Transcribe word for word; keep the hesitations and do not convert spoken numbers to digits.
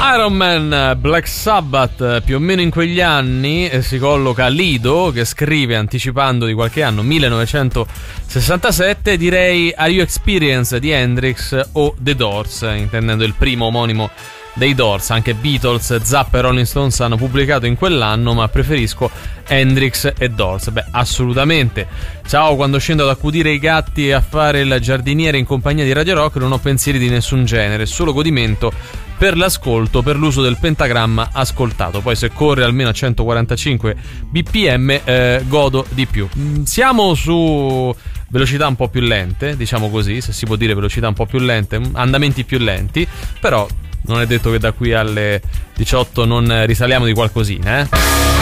Iron Man, Black Sabbath, più o meno in quegli anni eh, si colloca Lido, che scrive, anticipando di qualche anno, millenovecentosessantasette, direi Are You Experienced di Hendrix o The Doors, intendendo il primo omonimo dei Doors. Anche Beatles, Zappa e Rolling Stones hanno pubblicato in quell'anno, ma preferisco Hendrix e Doors. Beh, assolutamente. Ciao, quando scendo ad accudire i gatti e a fare il giardiniere in compagnia di Radio Rock non ho pensieri di nessun genere, solo godimento per l'ascolto, per l'uso del pentagramma ascoltato. Poi se corre almeno a centoquarantacinque bpm eh, godo di più. Siamo su velocità un po' più lente, diciamo così, se si può dire velocità un po' più lente, andamenti più lenti, però non è detto che da qui alle diciotto non risaliamo di qualcosina, eh?